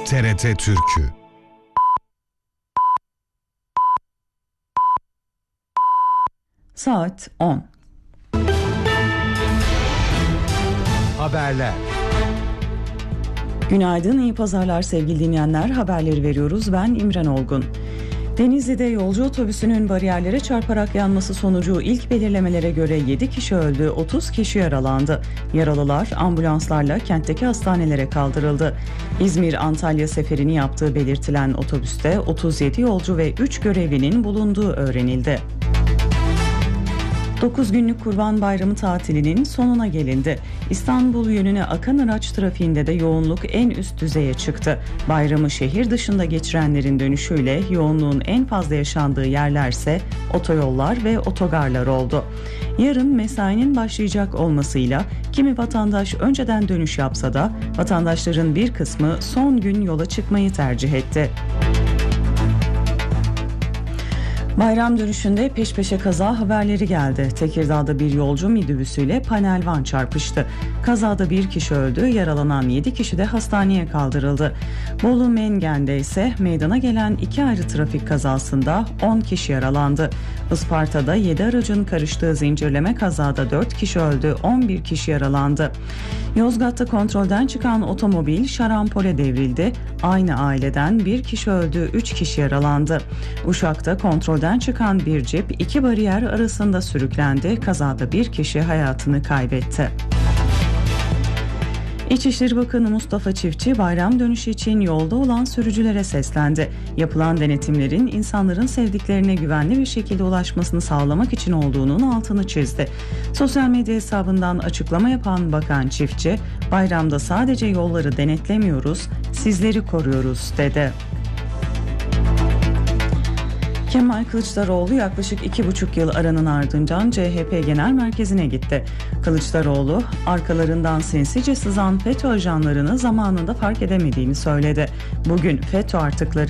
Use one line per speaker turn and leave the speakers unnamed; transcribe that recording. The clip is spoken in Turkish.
TRT Türkü.
Saat 10.
Haberler.
Günaydın, iyi pazarlar sevgili dinleyenler. Haberleri veriyoruz. Ben İmren Olgun. Denizli'de yolcu otobüsünün bariyerlere çarparak yanması sonucu ilk belirlemelere göre 7 kişi öldü, 30 kişi yaralandı. Yaralılar ambulanslarla kentteki hastanelere kaldırıldı. İzmir-Antalya seferini yaptığı belirtilen otobüste 37 yolcu ve 3 görevlinin bulunduğu öğrenildi. 9 günlük Kurban Bayramı tatilinin sonuna gelindi. İstanbul yönüne akan araç trafiğinde de yoğunluk en üst düzeye çıktı. Bayramı şehir dışında geçirenlerin dönüşüyle yoğunluğun en fazla yaşandığı yerlerse otoyollar ve otogarlar oldu. Yarın mesainin başlayacak olmasıyla kimi vatandaş önceden dönüş yapsa da vatandaşların bir kısmı son gün yola çıkmayı tercih etti. Bayram dönüşünde peş peşe kaza haberleri geldi. Tekirdağ'da bir yolcu minibüsüyle panel van çarpıştı. Kazada bir kişi öldü, yaralanan 7 kişi de hastaneye kaldırıldı. Bolu Mengen'de ise meydana gelen 2 ayrı trafik kazasında 10 kişi yaralandı. Isparta'da 7 aracın karıştığı zincirleme kazada 4 kişi öldü, 11 kişi yaralandı. Yozgat'ta kontrolden çıkan otomobil şarampole devrildi. Aynı aileden bir kişi öldü, 3 kişi yaralandı. Uşak'ta kontrolden çıkan bir cip 2 bariyer arasında sürüklendi. Kazada bir kişi hayatını kaybetti. İçişleri Bakanı Mustafa Çiftçi bayram dönüşü için yolda olan sürücülere seslendi. Yapılan denetimlerin insanların sevdiklerine güvenli bir şekilde ulaşmasını sağlamak için olduğunun altını çizdi. Sosyal medya hesabından açıklama yapan Bakan Çiftçi, bayramda sadece yolları denetlemiyoruz, sizleri koruyoruz dedi. Kemal Kılıçdaroğlu yaklaşık 2,5 yıl aranın ardından CHP Genel Merkezi'ne gitti. Kılıçdaroğlu, arkalarından sinsice sızan FETÖ ajanlarını zamanında fark edemediğini söyledi. Bugün FETÖ artıkları